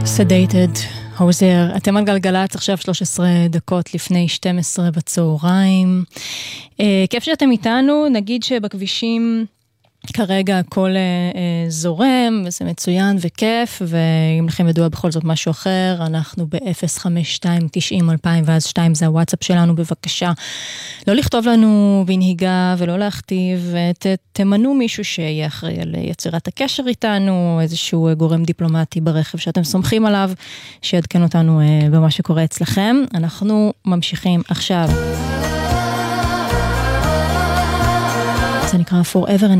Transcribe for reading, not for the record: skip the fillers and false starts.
Sedated, הוזר, אתם על גלגלת עכשיו 13 דקות לפני 12 בצהריים. כיף שאתם איתנו, נגיד שבכבישים כרגע הכל זורם, וזה מצוין וכיף, ואם לכם ידוע בכל זאת משהו אחר, אנחנו ב-052-90-2000, ואז 2 זה הוואטסאפ שלנו, בבקשה. לא לכתוב לנו בנהיגה ולא להכתיב, תמנו מישהו שיהיה אחראי על יצירת הקשר איתנו, איזשהו גורם דיפלומטי ברכב שאתם סומכים עליו, שיעדכן אותנו במה שקורה אצלכם. אנחנו ממשיכים עכשיו. זה נקרא Forever and